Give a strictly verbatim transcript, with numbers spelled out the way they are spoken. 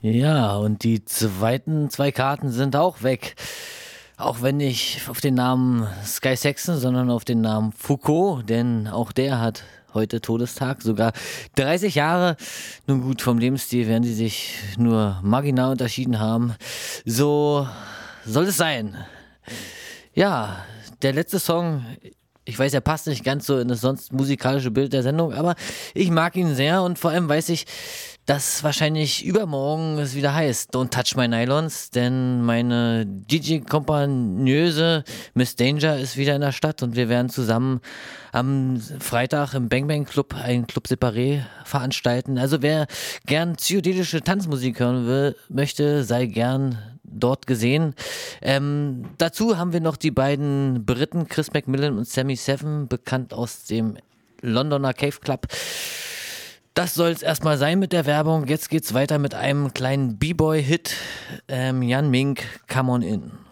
Ja, und die zweiten zwei Karten sind auch weg. Auch wenn nicht auf den Namen Sky Saxon, sondern auf den Namen Foucault, denn auch der hat heute Todestag, sogar dreißig Jahre. Nun gut, vom Lebensstil werden sie sich nur marginal unterschieden haben. So soll es sein. Ja, der letzte Song, ich weiß, er passt nicht ganz so in das sonst musikalische Bild der Sendung, aber ich mag ihn sehr und vor allem weiß ich, dass wahrscheinlich übermorgen es wieder heißt Don't Touch My Nylons, denn meine D J-Kompagnöse Miss Danger ist wieder in der Stadt und wir werden zusammen am Freitag im Bang Bang Club einen Club Separé veranstalten. Also wer gern psychedelische Tanzmusik hören will, möchte, sei gern dort gesehen. Ähm, dazu haben wir noch die beiden Briten Chris Macmillan und Sammy Seven, bekannt aus dem Londoner Cave Club. Das soll es erstmal sein mit der Werbung. Jetzt geht's weiter mit einem kleinen B-Boy-Hit. Ähm, Jan Mink, Come On In.